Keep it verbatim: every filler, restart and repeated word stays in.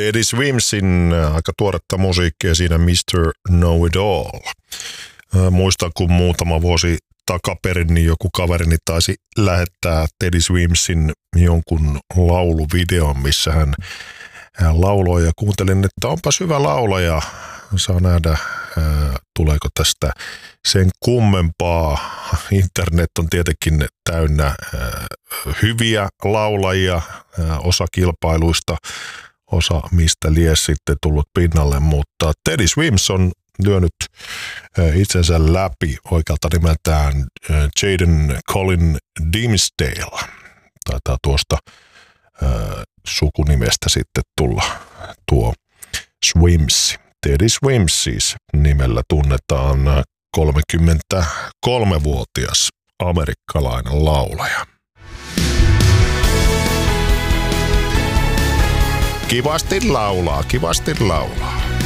Teddy Swimsin aika tuoretta musiikkia siinä mister Know-It-All. Muistan, kun muutama vuosi takaperin niin joku kaverini taisi lähettää Teddy Swimsin jonkun lauluvideon, missä hän lauloi ja kuuntelin, että onpas hyvä laulaja. Saa nähdä, tuleeko tästä sen kummempaa. Internet on tietenkin täynnä hyviä laulajia, osa kilpailuista, osa mistä lies sitten tullut pinnalle, mutta Teddy Swims on lyönyt itsensä läpi oikealta nimeltään Jaden Colin Dimsdale. Taitaa tuosta sukunimestä sitten tulla tuo Swims. Teddy Swims siis nimellä tunnetaan kolmekymmentäkolmevuotias amerikkalainen laulaja. Kivasti laulaa, kivasti laulaa.